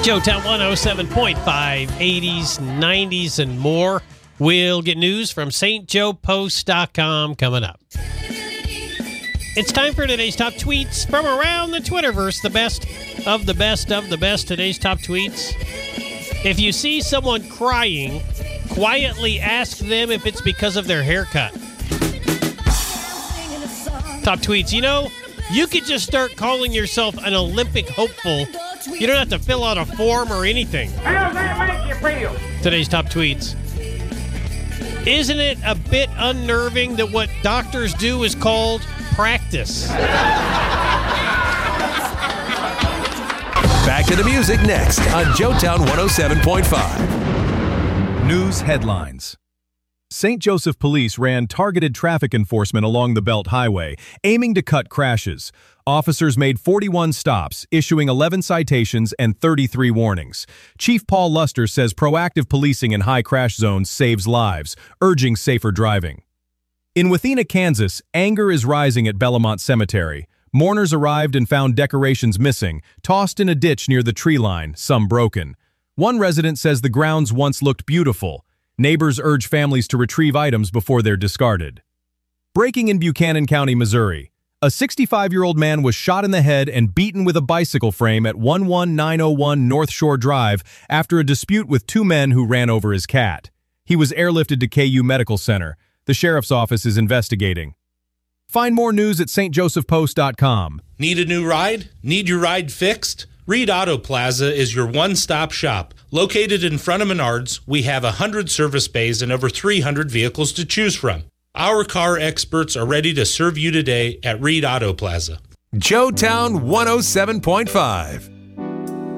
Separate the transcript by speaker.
Speaker 1: Joetown 107.5, 80s, 90s, and more. We'll get news from stjoepost.com coming up. It's time for today's top tweets from around the Twitterverse. The best of the best of the best. Today's top tweets. If you see someone crying, quietly ask them if it's because of their haircut. Top tweets. You know, you could just start calling yourself an Olympic hopeful. You don't have to fill out a form or anything.
Speaker 2: How does that make you feel?
Speaker 1: Today's top tweets. Isn't it a bit unnerving that what doctors do is called practice?
Speaker 3: Back to the music next on Joetown 107.5.
Speaker 4: News headlines. St. Joseph Police ran targeted traffic enforcement along the Belt Highway, aiming to cut crashes. Officers made 41 stops, issuing 11 citations and 33 warnings. Chief Paul Luster says proactive policing in high crash zones saves lives, urging safer driving. In Wathena, Kansas, anger is rising at Bellamont Cemetery. Mourners arrived and found decorations missing, tossed in a ditch near the tree line, some broken. One resident says the grounds once looked beautiful. Neighbors urge families to retrieve items before they're discarded. Breaking in Buchanan County, Missouri. A 65-year-old man was shot in the head and beaten with a bicycle frame at 11901 North Shore Drive after a dispute with two men who ran over his cat. He was airlifted to KU Medical Center. The sheriff's office is investigating. Find more news at stjosephpost.com.
Speaker 5: Need a new ride? Need your ride fixed? Reed Auto Plaza is your one-stop shop. Located in front of Menards, we have 100 service bays and over 300 vehicles to choose from. Our car experts are ready to serve you today at Reed Auto Plaza.
Speaker 3: Joetown 107.5.